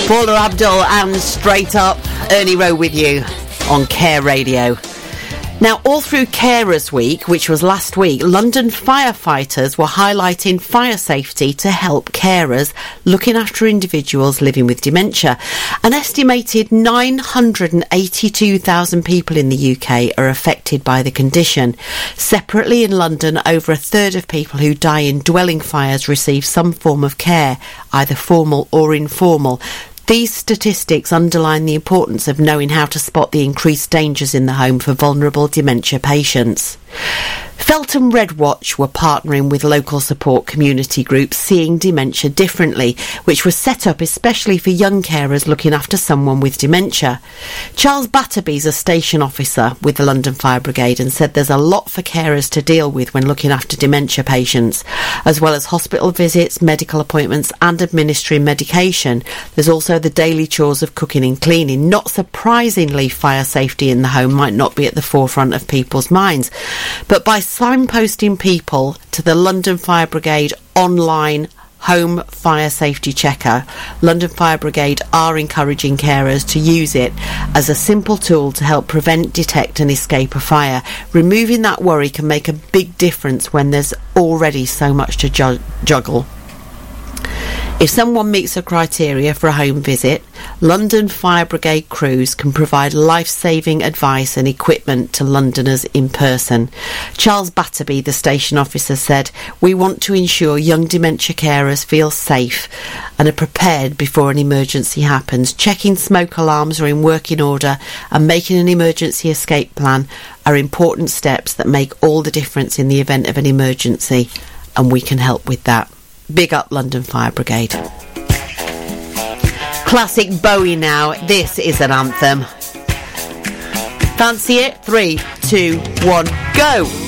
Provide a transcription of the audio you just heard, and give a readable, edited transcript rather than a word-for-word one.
Paula Abdul and Straight Up, Ernie Rowe with you on Care Radio. Now, all through Carers Week, which was last week, London firefighters were highlighting fire safety to help carers looking after individuals living with dementia. An estimated 982,000 people in the UK are affected by the condition. Separately in London, over a third of people who die in dwelling fires receive some form of care, either formal or informal. These statistics underline the importance of knowing how to spot the increased dangers in the home for vulnerable dementia patients. Feltham Red Watch were partnering with local support community groups Seeing Dementia Differently, which was set up especially for young carers looking after someone with dementia. Charles Batterby's a station officer with the London Fire Brigade and said there's a lot for carers to deal with when looking after dementia patients. As well as hospital visits, medical appointments and administering medication, there's also the daily chores of cooking and cleaning. Not surprisingly, fire safety in the home might not be at the forefront of people's minds. But by signposting people to the London Fire Brigade online home fire safety checker, London Fire Brigade are encouraging carers to use it as a simple tool to help prevent, detect and escape a fire. Removing that worry can make a big difference when there's already so much to juggle. If someone meets the criteria for a home visit, London Fire Brigade crews can provide life-saving advice and equipment to Londoners in person. Charles Batterby, the station officer, said, "We want to ensure young dementia carers feel safe and are prepared before an emergency happens. Checking smoke alarms are in working order and making an emergency escape plan are important steps that make all the difference in the event of an emergency, and we can help with that." Big up London Fire Brigade. Classic Bowie now. This is an anthem. Fancy it? 3, 2, 1, go!